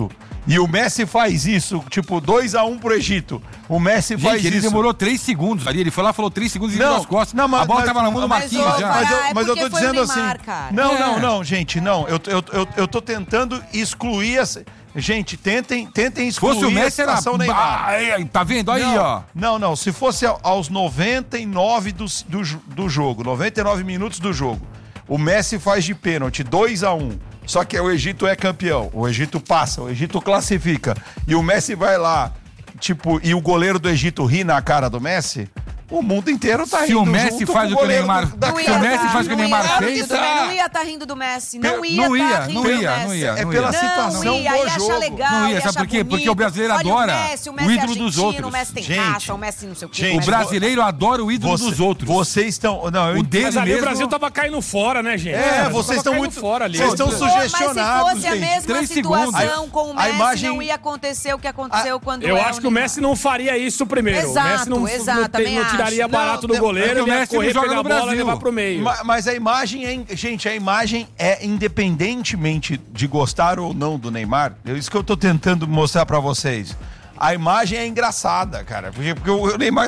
E o Messi faz isso, tipo, 2-1 pro Egito. O Messi faz isso. Ele demorou 3 segundos ali. Ele foi lá, falou 3 segundos e virou as costas. Não, mas, a bola tava na mão do Marquinhos já. Mas eu tô dizendo assim. Não, gente, não. Eu tô tentando excluir essa. Gente, tentem excluir. Se fosse o Messi, a situação Neymar. Tá vendo? Aí, ó. Não. Se fosse aos 99 do jogo, 99 minutos do jogo, o Messi faz de pênalti 2-1. Só que o Egito é campeão. O Egito passa, o Egito classifica. E o Messi vai lá, tipo, e o goleiro do Egito ri na cara do Messi. O mundo inteiro tá rindo. Se o Messi faz o que o Neymar fez. Se o Messi faz o que o Neymar fez. Não ia estar rindo do Messi. Não ia rindo do Messi. É pela situação do jogo. Legal, não ia, sabe por quê? Porque o brasileiro adora o ídolo dos outros. O Messi tem raça, o Messi não sei o quê. O brasileiro adora o ídolo dos outros. Vocês estão... O dele mesmo... o Brasil tava caindo fora, né, gente? Vocês estão muito fora ali. Vocês estão sugestionados. Mas se fosse a mesma situação com o Messi, não ia acontecer o que aconteceu quando eu acho que o Messi não faria isso primeiro. Exato, o Messi não tiraria barato do goleiro, ia correr, pegar a bola e levar pro meio. Mas a imagem, gente, é independentemente de gostar ou não do Neymar, é isso que eu tô tentando mostrar pra vocês. A imagem é engraçada, cara, porque o Neymar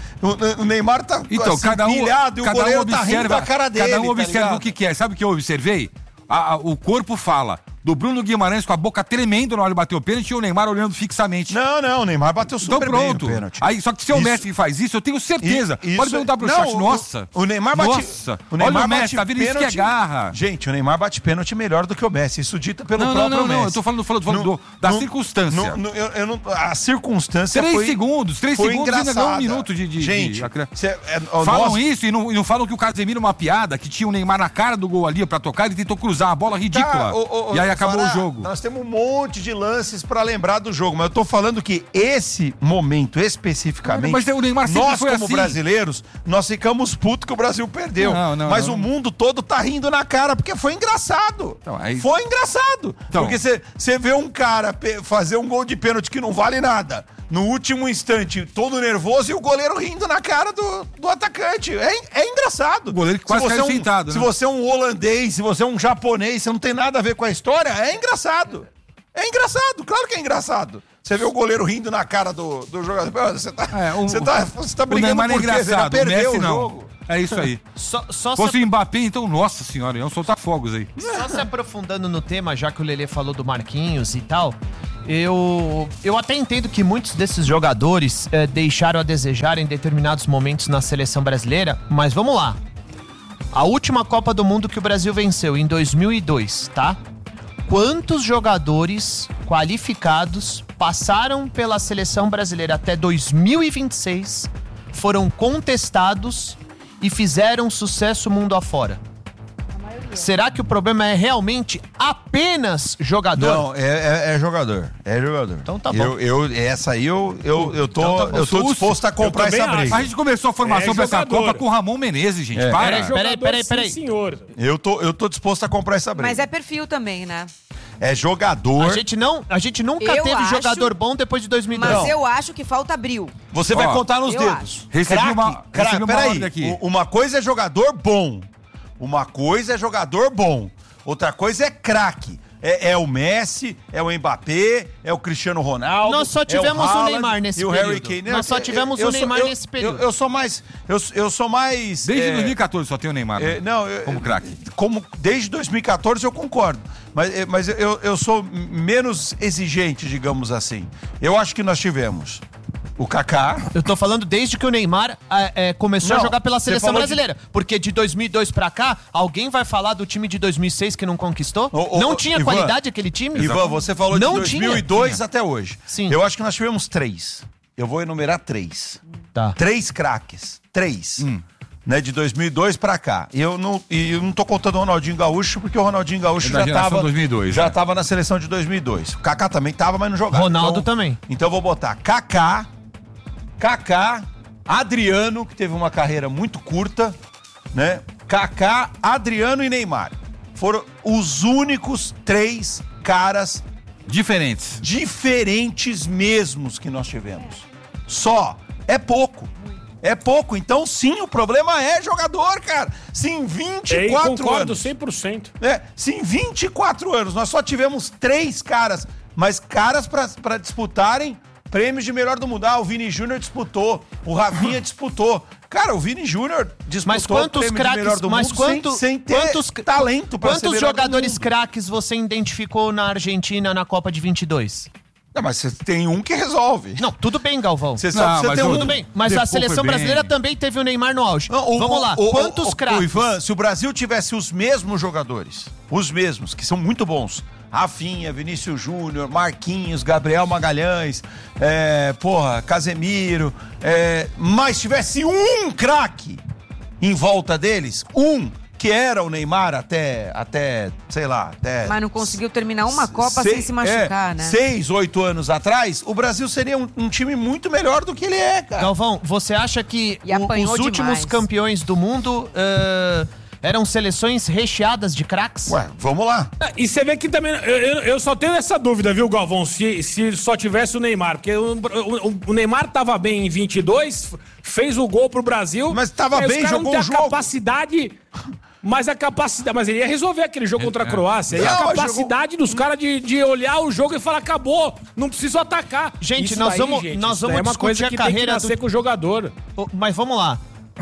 tá então, assim, cada um, pilhado e o goleiro tá rindo da cara dele. Cada um observa o que quer. Sabe o que eu observei? O corpo fala do Bruno Guimarães com a boca tremendo na hora de bater o pênalti e o Neymar olhando fixamente. Não, o Neymar bateu super bem o pênalti. Aí, só que se é o Messi que faz isso, eu tenho certeza. Pode perguntar pro chat. Nossa. O Neymar bate... Nossa. Olha o Messi, tá vendo isso que é garra. Gente, o Neymar bate pênalti melhor do que o Messi. Isso dito pelo próprio Messi. Não, eu tô falando da circunstância. A circunstância 3 segundos ainda não 1 minuto de... Gente, falam isso e não falam que o Casemiro, uma piada, que tinha o Neymar na cara do gol ali pra tocar, ele tentou cruzar a bola ridícula. E aí acabou o jogo. Nós temos um monte de lances pra lembrar do jogo, mas eu tô falando que esse momento especificamente, mas o Neymar nós foi como assim. Brasileiros, nós ficamos putos que o Brasil perdeu. Mas o mundo todo tá rindo na cara, porque foi engraçado. Então, aí... Foi engraçado. Então... Porque você vê um cara fazer um gol de pênalti que não vale nada, no último instante, todo nervoso, e o goleiro rindo na cara do atacante. É engraçado. O goleiro que quase caiu sentado. Se você é um holandês, se você é um japonês, você não tem nada a ver com a história, é engraçado. É engraçado, claro que é engraçado. Você vê o goleiro rindo na cara do jogador. Você tá brigando por quê? Você já perdeu o jogo. É isso aí. Se fosse o Mbappé, então, nossa senhora, iam soltar fogos aí. Só se aprofundando no tema, já que o Lelê falou do Marquinhos e tal, eu até entendo que muitos desses jogadores deixaram a desejar em determinados momentos na seleção brasileira, mas vamos lá. A última Copa do Mundo que o Brasil venceu, em 2002, tá? Quantos jogadores qualificados passaram pela seleção brasileira até 2026, foram contestados e fizeram sucesso mundo afora? Será que o problema é realmente apenas jogador? Não, é jogador. É jogador. Então tá bom. Essa aí eu tô disposto a comprar essa briga. A gente começou a formação pra essa Copa com o Ramon Menezes, gente. Peraí. Senhor. Eu tô disposto a comprar essa briga. Mas é perfil também, né? É jogador. A gente nunca teve jogador bom depois de 2002. Mas eu acho que falta bril. Você vai contar nos dedos. Recebi uma ordem aqui. Uma coisa é jogador bom. Uma coisa é jogador bom. Outra coisa é craque. É o Messi, é o Mbappé, é o Cristiano Ronaldo. Nós só tivemos o Neymar nesse período. Harry Kane. Nós só tivemos o Neymar nesse período. Eu sou mais. Desde 2014 só tem o Neymar. Como craque. Desde 2014 eu concordo. Mas eu sou menos exigente, digamos assim. Eu acho que nós tivemos o Kaká. Eu tô falando desde que o Neymar começou a jogar pela seleção brasileira. Porque de 2002 pra cá, alguém vai falar do time de 2006 que não conquistou? Não tinha Ivan, qualidade aquele time? Ivan, você falou não de 2002 tinha. até hoje. Sim. Eu acho que nós tivemos 3. Eu vou enumerar 3. Tá. 3 craques. 3. Né, de 2002 pra cá. E eu não tô contando o Ronaldinho Gaúcho, porque o Ronaldinho Gaúcho já tava na seleção de 2002. O Kaká também tava, mas não jogava. Ronaldo também. Então eu vou botar Kaká, Adriano, que teve uma carreira muito curta, né? Kaká, Adriano e Neymar. Foram os únicos 3 caras diferentes mesmos que nós tivemos. Só. É pouco. Então sim, o problema é jogador, cara. Se em 24 concordo anos... 100%. Se em 24 anos nós só tivemos 3 caras mas caras pra disputarem prêmios de melhor do mundo. O Vini Júnior disputou, o Rafinha disputou. Cara, o Vini Júnior disputou o prêmio de melhor do mundo sem ter talento pra ser melhor do mundo. Quantos jogadores craques você identificou na Argentina na Copa de 22? Não, mas você tem um que resolve. Não, tudo bem, Galvão. Você sabe, você tem um. Tudo bem, mas a seleção brasileira também teve o Neymar no auge. Não, vamos lá, quantos craques? Ivan, se o Brasil tivesse os mesmos jogadores, os mesmos, que são muito bons, Rafinha, Vinícius Júnior, Marquinhos, Gabriel Magalhães, Casemiro, mas tivesse um craque em volta deles, que era o Neymar até, sei lá, até... Mas não conseguiu terminar uma Copa sem se machucar, né? 6, 8 anos atrás, o Brasil seria um time muito melhor do que ele é, cara. Galvão, você acha que os últimos campeões do mundo eram seleções recheadas de craques? Ué, vamos lá. E você vê que também, eu só tenho essa dúvida, viu, Galvão, se só tivesse o Neymar, porque o Neymar tava bem em 22, fez o gol pro Brasil. Mas tava bem, jogou o jogo. Mas ele ia resolver aquele jogo contra a Croácia. E a capacidade dos caras de olhar o jogo e falar, acabou, não preciso atacar. Gente, nós vamos discutir a carreira com o jogador. Mas vamos lá.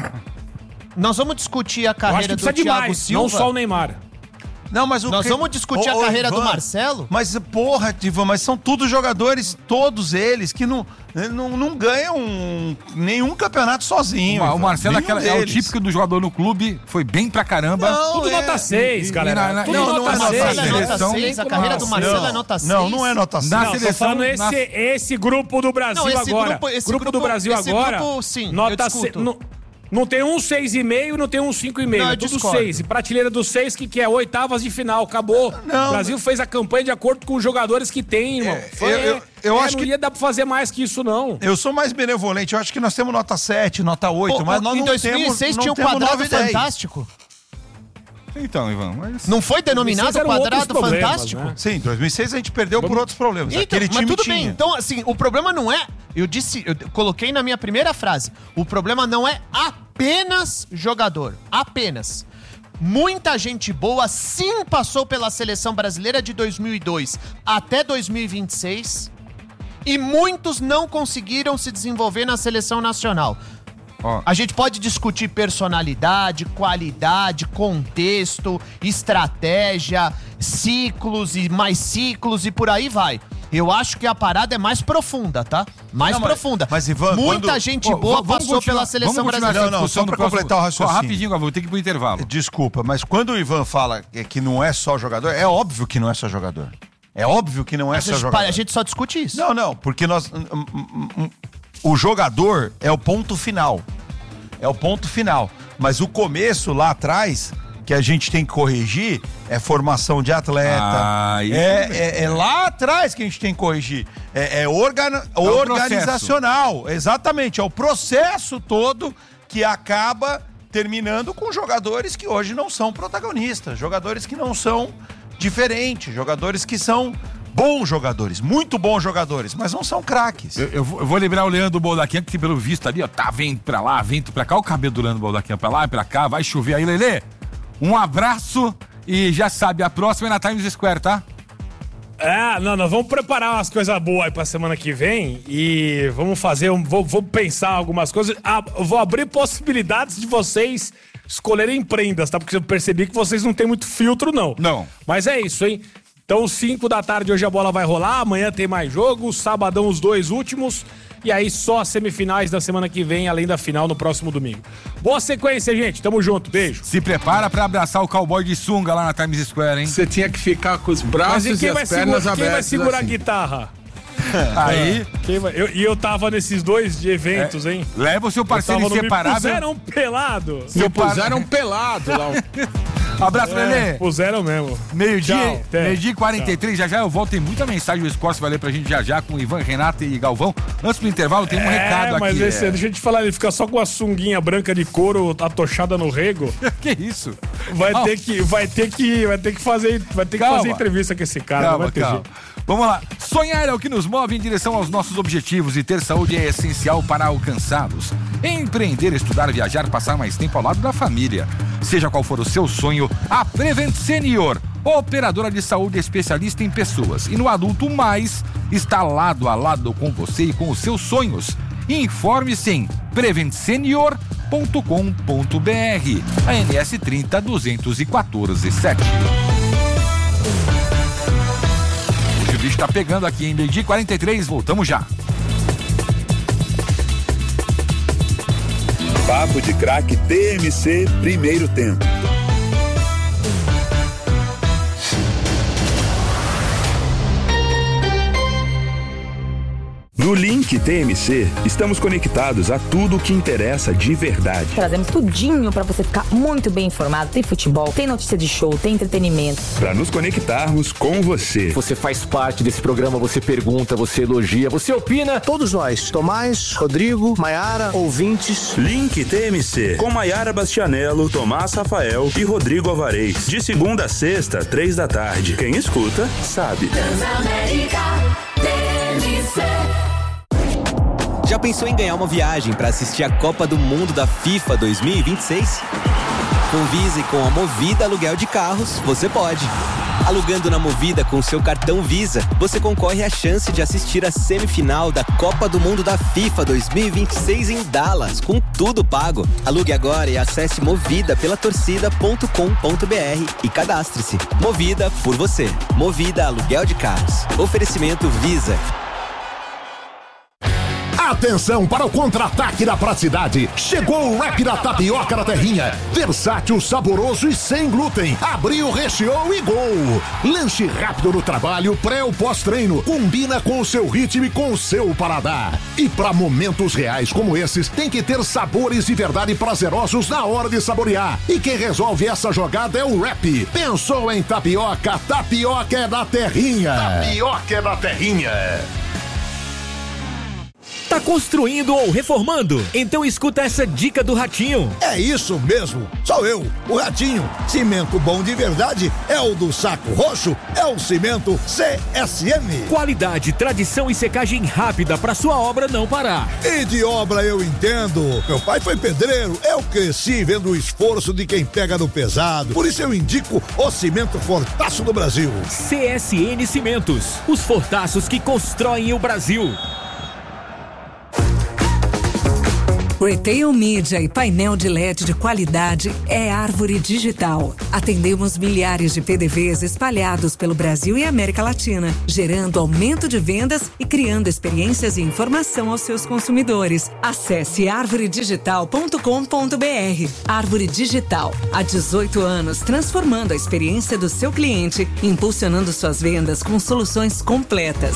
Nós vamos discutir a carreira do Thiago Silva. Não só o Neymar. Não, mas nós vamos discutir a carreira do Marcelo? Mas, porra, Ivan, mas são todos jogadores, todos eles, que não ganham nenhum campeonato sozinho. O Marcelo é o típico do jogador no clube, foi bem pra caramba. Tudo nota 6, galera. Não é nota 6. A carreira do Marcelo é nota 6. Não é nota 6. Na seleção, esse grupo do Brasil agora. Grupo do Brasil agora. Sim, nota 6. Não tem um 6,5, não tem um 5,5. É tudo 6. E prateleira do 6, que é oitavas de final. Acabou. O Brasil fez a campanha de acordo com os jogadores que tem, irmão. Eu acho que não ia dar pra fazer mais que isso, não. Eu sou mais benevolente. Eu acho que nós temos nota 7, nota 8, mas nós em 2006 tinha um quadrado fantástico. Então, Ivan, mas... Não foi denominado quadrado fantástico? Né? Sim, em 2006 a gente perdeu por outros problemas. Então, aquele time mas tudo bem. Então, assim, o problema não é... Eu coloquei na minha primeira frase. O problema não é apenas jogador. Apenas. Muita gente boa sim passou pela seleção brasileira de 2002 até 2026 e muitos não conseguiram se desenvolver na seleção nacional. A gente pode discutir personalidade, qualidade, contexto, estratégia, ciclos e por aí vai. Eu acho que a parada é mais profunda, tá? Profunda. Mas, Ivan, muita gente boa passou pela seleção brasileira. Não, só pra completar o raciocínio. Só rapidinho, vou ter que ir pro intervalo. Desculpa, mas quando o Ivan fala que não é só jogador, é óbvio que não é só jogador. É óbvio que não é só jogador. A gente só discute isso. Não, porque o jogador é o ponto final. É o ponto final. Mas o começo lá atrás, que a gente tem que corrigir, é formação de atleta. É lá atrás que a gente tem que corrigir. É organizacional. Exatamente. É o processo todo que acaba terminando com jogadores que hoje não são protagonistas. Jogadores que não são diferentes. Jogadores que são bons jogadores, muito bons jogadores, mas não são craques. Eu vou lembrar o Leandro Baldaquian, que pelo visto ali, ó, tá vento pra lá, vento pra cá, o cabelo do Leandro Baldaquian pra lá e pra cá, vai chover aí, Lelê. Um abraço e já sabe, a próxima é na Times Square, tá? Nós vamos preparar umas coisas boas aí pra semana que vem e vamos fazer, vou pensar algumas coisas, vou abrir possibilidades de vocês escolherem prendas, tá? Porque eu percebi que vocês não têm muito filtro, não. Não. Mas é isso, hein? Então, 5 da tarde hoje a bola vai rolar, amanhã tem mais jogo, sabadão os 2 últimos, e aí só as semifinais da semana que vem, além da final no próximo domingo. Boa sequência, gente, tamo junto, beijo. Se prepara pra abraçar o cowboy de sunga lá na Times Square, hein? Você tinha que ficar com os braços e as pernas abertas. Quem vai segurar assim a guitarra? Aí. Eu tava nesses 2 eventos, hein? Leva o seu parceiro inseparável. Me puseram pelado. Me puseram pelado lá. Abraço, Lelê. Puseram mesmo. Meio-dia e 43. Já eu volto. Tem muita mensagem. O Escorce vai ler pra gente já com Ivan, Renato e Galvão. Antes do intervalo, tem um recado aqui. Mas deixa eu te falar, ele fica só com a sunguinha branca de couro atochada no rego. Que isso? Vai ter que fazer entrevista com esse cara. Calma. Vamos lá. Sonhar é o que nos move em direção aos nossos objetivos e ter saúde é essencial para alcançá-los. Empreender, estudar, viajar, passar mais tempo ao lado da família. Seja qual for o seu sonho, a Prevent Senior operadora de saúde especialista em pessoas. E no Adulto Mais está lado a lado com você e com os seus sonhos. Informe-se em preventsenior.com.br. ANS 30 214 7. O bicho está pegando aqui em meio-dia 43, voltamos já. Papo de Craque TMC, primeiro tempo. No Link TMC, estamos conectados a tudo o que interessa de verdade. Trazemos tudinho para você ficar muito bem informado. Tem futebol, tem notícia de show, tem entretenimento. Para nos conectarmos com você. Você faz parte desse programa, você pergunta, você elogia, você opina. Todos nós, Tomás, Rodrigo, Maiara, ouvintes. Link TMC, com Maiara Bastianello, Tomás Rafael e Rodrigo Alvarez. De segunda a sexta, 3 da tarde. Quem escuta, sabe. Transamérica TMC. Já pensou em ganhar uma viagem para assistir a Copa do Mundo da FIFA 2026? Com Visa e com a Movida Aluguel de Carros, você pode. Alugando na Movida com seu cartão Visa, você concorre à chance de assistir a semifinal da Copa do Mundo da FIFA 2026 em Dallas, com tudo pago. Alugue agora e acesse movida-pela-torcida.com.br e cadastre-se. Movida por você. Movida Aluguel de Carros. Oferecimento Visa. Atenção para o contra-ataque da praticidade. Chegou o Wrap da Tapioca da Terrinha. Versátil, saboroso e sem glúten. Abriu, recheou e gol. Lanche rápido no trabalho, pré ou pós-treino. Combina com o seu ritmo e com o seu paladar. E para momentos reais como esses, tem que ter sabores de verdade prazerosos na hora de saborear. E quem resolve essa jogada é o Wrap. Pensou em tapioca? Tapioca é da Terrinha. Tapioca é da Terrinha. Tá construindo ou reformando? Então escuta essa dica do Ratinho. É isso mesmo, sou eu, o Ratinho. Cimento bom de verdade é o do Saco Roxo, é o cimento CSM. Qualidade, tradição e secagem rápida pra sua obra não parar. E de obra eu entendo. Meu pai foi pedreiro, eu cresci vendo o esforço de quem pega no pesado. Por isso eu indico o cimento Fortaço do Brasil. CSN Cimentos, os fortaços que constroem o Brasil. Retail Media e painel de LED de qualidade é Árvore Digital. Atendemos milhares de PDVs espalhados pelo Brasil e América Latina, gerando aumento de vendas e criando experiências e informação aos seus consumidores. Acesse arvoredigital.com.br. Árvore Digital, há 18 anos transformando a experiência do seu cliente, impulsionando suas vendas com soluções completas.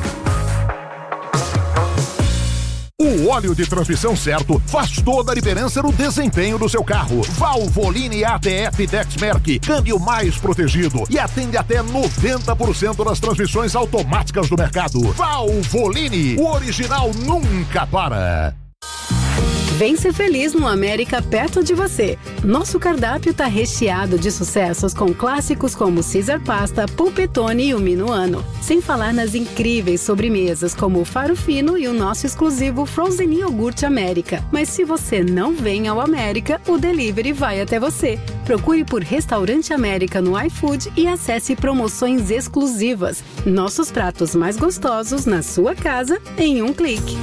O óleo de transmissão certo faz toda a diferença no desempenho do seu carro. Valvoline ATF Dexmerc, câmbio mais protegido e atende até 90% das transmissões automáticas do mercado. Valvoline, o original nunca para. Vem ser feliz no América perto de você. Nosso cardápio tá recheado de sucessos com clássicos como Caesar Pasta, Pulpetone e o Minuano. Sem falar nas incríveis sobremesas como o Faro Fino e o nosso exclusivo Frozen Iogurte América. Mas se você não vem ao América, o delivery vai até você. Procure por Restaurante América no iFood e acesse promoções exclusivas. Nossos pratos mais gostosos na sua casa em um clique.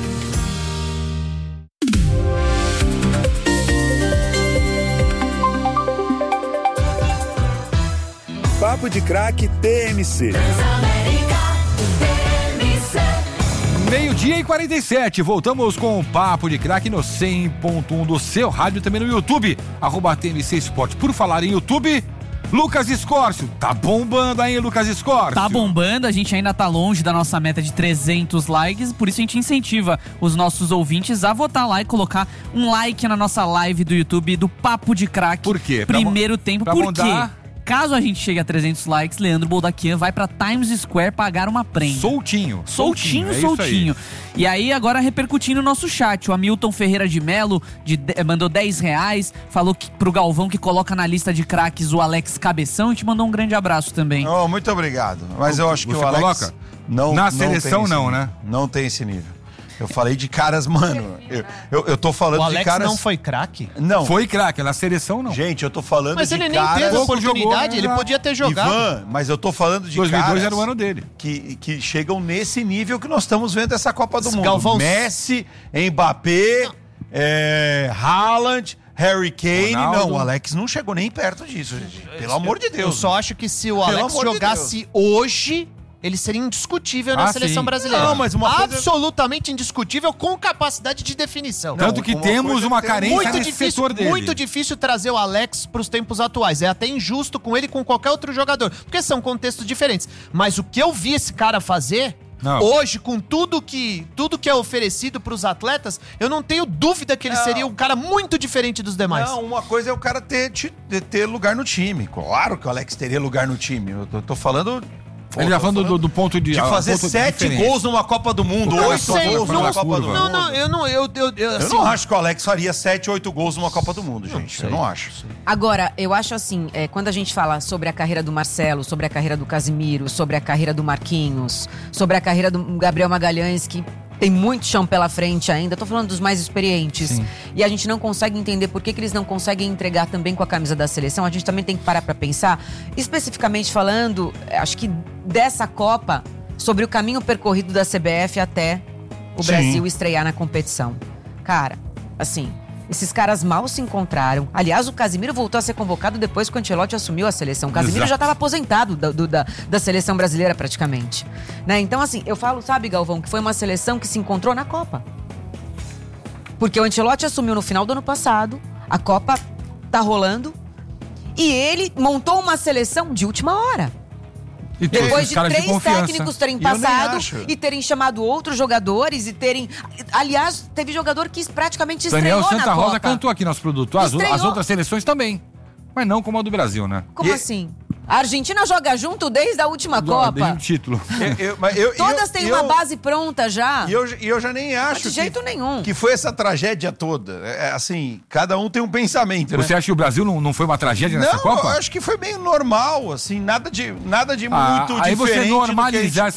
Papo de Craque TMC. Meio-dia e 47, voltamos com o Papo de Craque no 100.1 do seu rádio, também no YouTube, @TMC Esporte. Por falar em YouTube, Lucas Escórcio, tá bombando aí, Lucas Escórcio? Tá bombando, a gente ainda tá longe da nossa meta de 300 likes, por isso a gente incentiva os nossos ouvintes a votar lá e colocar um like na nossa live do YouTube do Papo de Craque. Por quê? Primeiro tempo, pra por quê? mandar... Caso a gente chegue a 300 likes, Leandro Boldaquian vai pra Times Square pagar uma prenda. Soltinho. Soltinho. Aí. E aí, agora repercutindo no nosso chat, o Hamilton Ferreira de Melo mandou R$10, falou pro Galvão que coloca na lista de craques o Alex Cabeção e te mandou um grande abraço também. Oh, muito obrigado. Mas eu acho que o Alex coloca? não na não seleção tem não, né? Não tem esse nível. Eu falei de caras, mano. Eu tô falando O de Alex caras. não foi craque? Não. Foi craque, na seleção não. Gente, eu tô falando Mas de ele caras. nem teve oportunidade, ele podia ter jogado. Ivan, mas eu tô falando de 2002 caras era o ano dele. que chegam nesse nível que nós estamos vendo essa Copa do Mundo. Galvão- Messi, Mbappé, Haaland, Harry Kane. Ronaldo. Não, o Alex não chegou nem perto disso, gente. Pelo amor de Eu Deus. só acho que se o Pelo Alex amor de jogasse hoje, ele seria indiscutível na seleção sim. brasileira. Não, mas uma coisa- Absolutamente indiscutível, com capacidade de definição. Tanto que temos uma carência muito nesse difícil, setor dele. muito difícil trazer o Alex para os tempos atuais. É até injusto com ele e com qualquer outro jogador, porque são contextos diferentes. Mas o que eu vi esse cara fazer Não. hoje, com tudo que é oferecido para os atletas, eu não tenho dúvida que ele seria um cara muito diferente dos demais. Não, uma coisa é o cara ter lugar no time. Claro que o Alex teria lugar no time. Eu tô falando. Ele tá falando do ponto de... De fazer ponto 7 diferente. gols numa Copa do Mundo, O cara 8 só gols vai numa pra Copa do curva. Mundo. Não, eu não. Eu Eu assim, não acho que o Alex faria 7, 8 gols numa Copa do Mundo, gente. Eu não acho. Agora, eu acho assim, quando a gente fala sobre a carreira do Marcelo, sobre a carreira do Casimiro, sobre a carreira do Marquinhos, sobre a carreira do Gabriel Magalhães, que tem muito chão pela frente ainda, tô falando dos mais experientes. Sim. E a gente não consegue entender por que eles não conseguem entregar também com a camisa da seleção. A gente também tem que parar pra pensar, especificamente falando, acho que dessa Copa, sobre o caminho percorrido da CBF até o Sim. Brasil estrear na competição. Cara, assim, esses caras mal se encontraram. Aliás, o Casimiro voltou a ser convocado depois que o Ancelotti assumiu a seleção. O Casimiro Exato. já estava aposentado da seleção brasileira praticamente. Né? Então, assim, eu falo, sabe, Galvão, que foi uma seleção que se encontrou na Copa. Porque o Ancelotti assumiu no final do ano passado, a Copa tá rolando, e ele montou uma seleção de última hora. E trouxe Depois os de caras 3 confiança. técnicos terem E eu nem passado acho. e terem chamado outros jogadores e terem... Aliás, teve jogador que praticamente Daniel estreou Santa na Rosa Copa. cantou aqui nosso produto. As Estreou. outras seleções também. Mas não como a do Brasil, né? Como assim? A Argentina joga junto desde a última Copa. Desde o título. Todas têm uma base pronta já. E eu já nem acho de jeito nenhum. que foi essa tragédia toda. Assim, cada um tem um pensamento, né? Você acha que o Brasil não foi uma tragédia nessa Não, Copa? eu acho que foi meio normal, assim, nada de muito Aí diferente você do que a gente normalizar essa